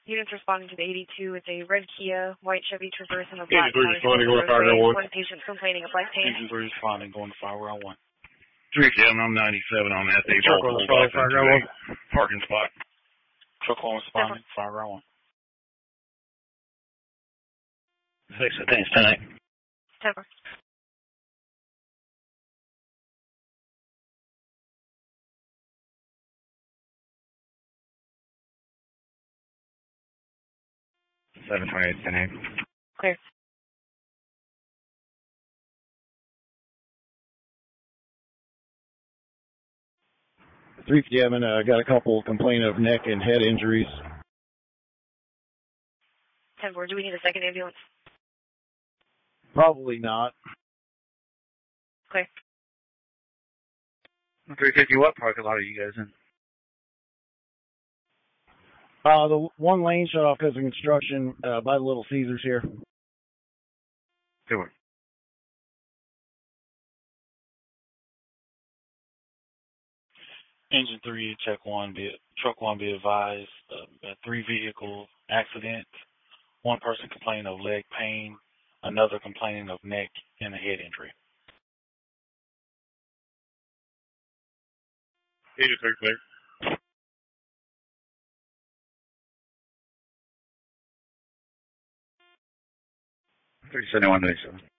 Units responding to the 82 with a red Kia, white Chevy Traverse, and a black car. Responding, going to Fire Ground 1. One patient complaining of black pain. Agent 3 responding, going to Fire Ground 1. 3-7, I'm 97 on that. They've all pulled up into a parking spot. Truck 1 responding, Fire Ground 1. 6, thanks, 10-8. 10-4. Seven 28, 10-8. Clear. Three Kevin, got a couple complaining of neck and head injuries. 10-4. Do we need a second ambulance? Probably not. Clear. 350, what parking lot are you guys in? The one lane shut off because of construction by the Little Caesars here. Sure. Engine 3, truck 1 be advised, 3 vehicle accident, one person complaining of leg pain, another complaining of neck and a head injury. Agent 3, clear. 371, 97.